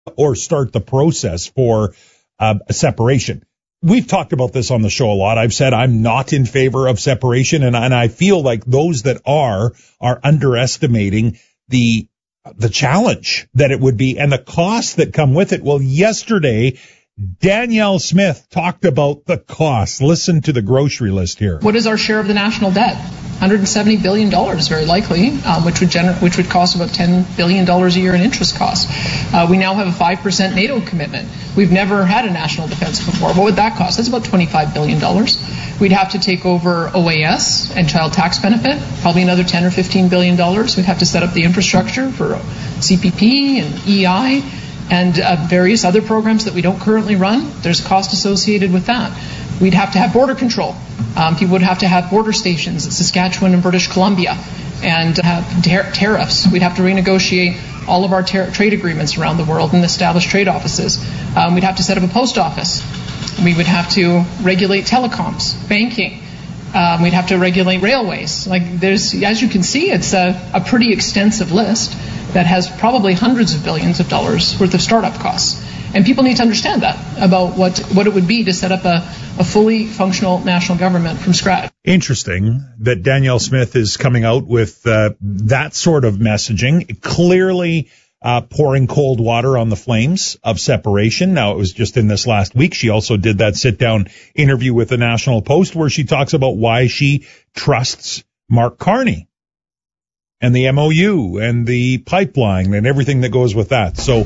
or start the process for a separation. We've talked about this on the show a lot. I've said I'm not in favor of separation, and I feel like those that are underestimating the challenge that it would be and the costs that come with it. Well, yesterday, Danielle Smith talked about the costs. Listen to the grocery list here. What is our share of the national debt? $170 billion, very likely, which would cost about $10 billion a year in interest costs. We now have a 5% NATO commitment. We've never had a national defense before. What would that cost? That's about $25 billion. We'd have to take over OAS and child tax benefit, probably another $10 or $15 billion. We'd have to set up the infrastructure for CPP and EI and various other programs that we don't currently run. There's a cost associated with that. We'd have to have border control. People would have to have border stations in Saskatchewan and British Columbia and have tariffs. We'd have to renegotiate all of our trade agreements around the world and establish trade offices. We'd have to set up a post office. We would have to regulate telecoms, banking. We'd have to regulate railways. As you can see, it's a pretty extensive list that has probably hundreds of billions of dollars worth of startup costs. And people need to understand that about what it would be to set up a fully functional national government from scratch. Interesting that Danielle Smith is coming out with that sort of messaging, clearly pouring cold water on the flames of separation. Now, it was just in this last week. She also did that sit-down interview with the National Post where she talks about why she trusts Mark Carney and the MOU and the pipeline and everything that goes with that. So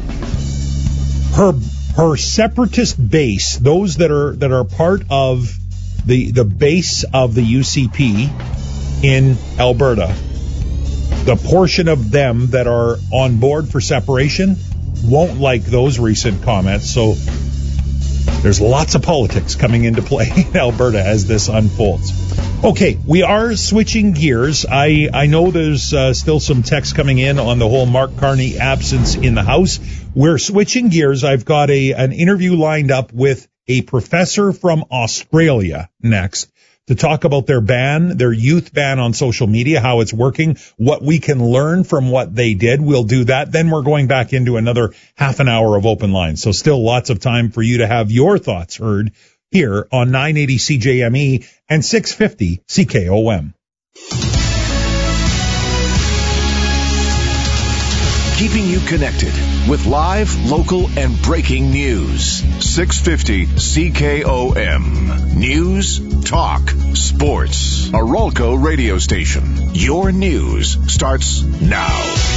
her separatist base, those that are part of the base of the UCP in Alberta, the portion of them that are on board for separation won't like those recent comments. So there's lots of politics coming into play in Alberta as this unfolds. Okay, we are switching gears. I know there's still some text coming in on the whole Mark Carney absence in the House. We're switching gears. I've got an interview lined up with a professor from Australia next to talk about their youth ban on social media, how it's working, what we can learn from what they did. We'll do that. Then we're going back into another half an hour of open lines. So still lots of time for you to have your thoughts heard here on 980 CJME and 650 CKOM. Keeping you connected with live, local, and breaking news. 650 CKOM. News, talk, sports. A Rolco radio station. Your news starts now.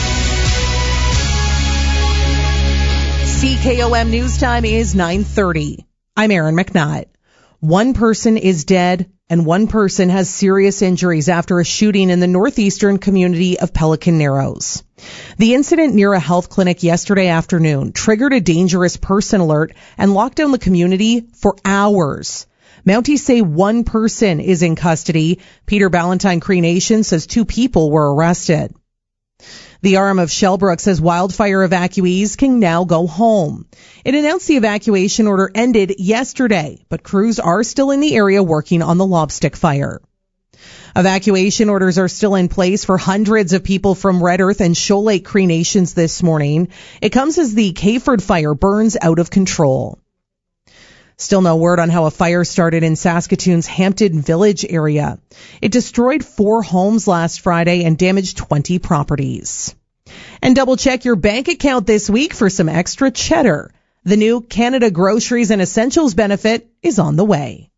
CKOM News Time is 9:30. I'm Erin McNutt. One person is dead and one person has serious injuries after a shooting in the northeastern community of Pelican Narrows. The incident near a health clinic yesterday afternoon triggered a dangerous person alert and locked down the community for hours. Mounties say one person is in custody. Peter Ballantyne Cree Nation says 2 people were arrested. The arm of Shellbrook says wildfire evacuees can now go home. It announced the evacuation order ended yesterday, but crews are still in the area working on the lobstick fire. Evacuation orders are still in place for hundreds of people from Red Earth and Shoal Lake Cree Nations this morning. It comes as the Cayford fire burns out of control. Still no word on how a fire started in Saskatoon's Hampton Village area. It destroyed 4 homes last Friday and damaged 20 properties. And double check your bank account this week for some extra cheddar. The new Canada Groceries and Essentials benefit is on the way.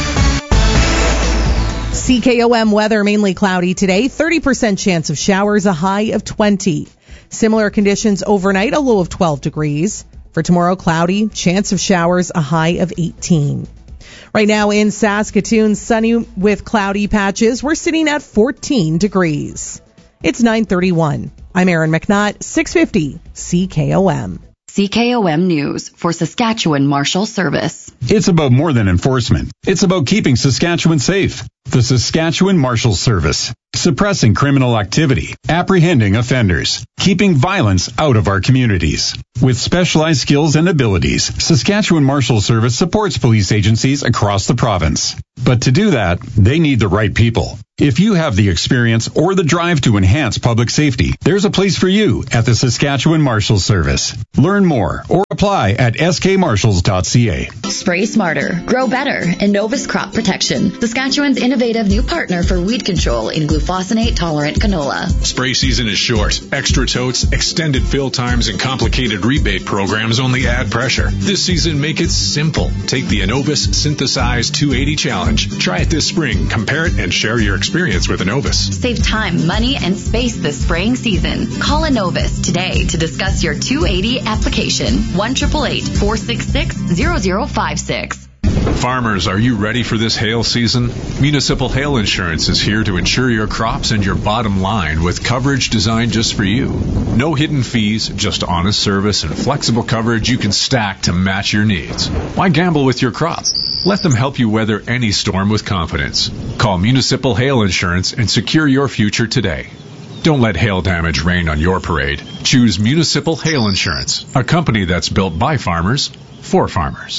CKOM weather, mainly cloudy today, 30% chance of showers, a high of 20. Similar conditions overnight, a low of 12 degrees. For tomorrow, cloudy, chance of showers, a high of 18. Right now in Saskatoon, sunny with cloudy patches. We're sitting at 14 degrees. It's 9:31. I'm Erin McNutt, 650 CKOM. CKOM News for Saskatchewan Marshal Service. It's about more than enforcement. It's about keeping Saskatchewan safe. The Saskatchewan Marshal Service. Suppressing criminal activity, apprehending offenders, keeping violence out of our communities. With specialized skills and abilities, Saskatchewan Marshal Service supports police agencies across the province. But to do that, they need the right people. If you have the experience or the drive to enhance public safety, there's a place for you at the Saskatchewan Marshals Service. Learn more or apply at skmarshals.ca. Spray smarter, grow better, Innovus Crop Protection, Saskatchewan's innovative new partner for weed control in glufosinate-tolerant canola. Spray season is short. Extra totes, extended fill times, and complicated rebate programs only add pressure. This season, make it simple. Take the Innovus Synthesize 280 Challenge. Try it this spring, compare it, and share your experience with Innovus. Save time, money, and space this spraying season. Call Innovus today to discuss your 280 application. 1-888-466-0056. Farmers, are you ready for this hail season? Municipal Hail Insurance is here to insure your crops and your bottom line with coverage designed just for you. No hidden fees, just honest service and flexible coverage you can stack to match your needs. Why gamble with your crop? Let them help you weather any storm with confidence. Call Municipal Hail Insurance and secure your future today. Don't let hail damage rain on your parade. Choose Municipal Hail Insurance, a company that's built by farmers for farmers.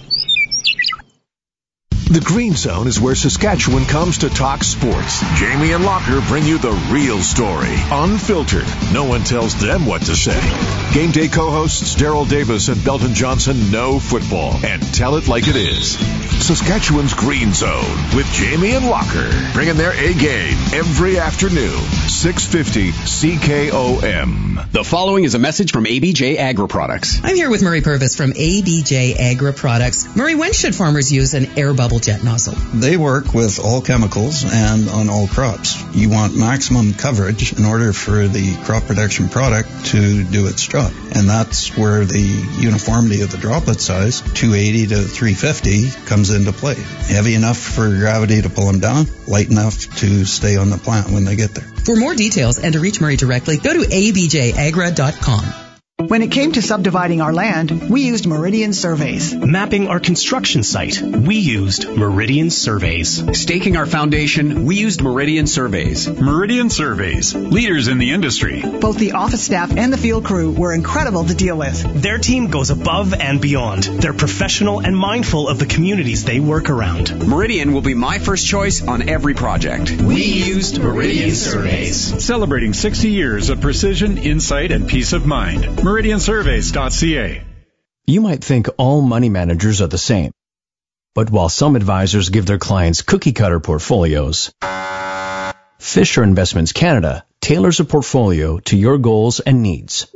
The Green Zone is where Saskatchewan comes to talk sports. Jamie and Locker bring you the real story, unfiltered. No one tells them what to say. Game day co-hosts Daryl Davis and Belton Johnson know football and tell it like it is. Saskatchewan's Green Zone with Jamie and Locker, bringing their A-game every afternoon, 650 CKOM. The following is a message from ABJ Agri Products. I'm here with Murray Purvis from ABJ Agri Products. Murray, when should farmers use an air bubble jet nozzle? They work with all chemicals and on all crops. You want maximum coverage in order for the crop protection product to do its job. And that's where the uniformity of the droplet size, 280 to 350, comes into play. Heavy enough for gravity to pull them down, light enough to stay on the plant when they get there. For more details and to reach Murray directly, go to abjagra.com. When it came to subdividing our land, we used Meridian Surveys. Mapping our construction site, we used Meridian Surveys. Staking our foundation, we used Meridian Surveys. Meridian Surveys, leaders in the industry. Both the office staff and the field crew were incredible to deal with. Their team goes above and beyond. They're professional and mindful of the communities they work around. Meridian will be my first choice on every project. We used Meridian Surveys. Celebrating 60 years of precision, insight, and peace of mind. MeridianSurveys.ca. You might think all money managers are the same. But while some advisors give their clients cookie-cutter portfolios, Fisher Investments Canada tailors a portfolio to your goals and needs.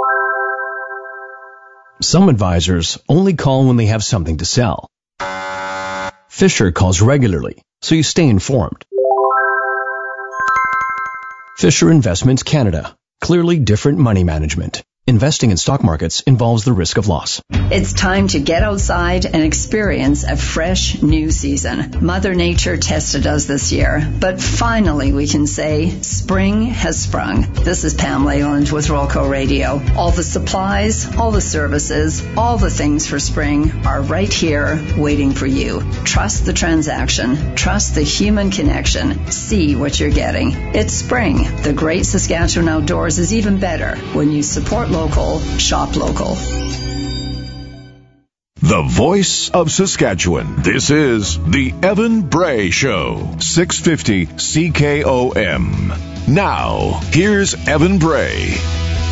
Some advisors only call when they have something to sell. Fisher calls regularly, so you stay informed. Fisher Investments Canada. Clearly different money management. Investing in stock markets involves the risk of loss. It's time to get outside and experience a fresh new season. Mother Nature tested us this year, but finally we can say spring has sprung. This is Pam Leyland with Rolco Radio. All the supplies, all the services, all the things for spring are right here waiting for you. Trust the transaction. Trust the human connection. See what you're getting. It's spring. The great Saskatchewan outdoors is even better when you support local, shop local. The voice of Saskatchewan. This is the Evan Bray Show, 650 CKOM. Now, here's Evan Bray.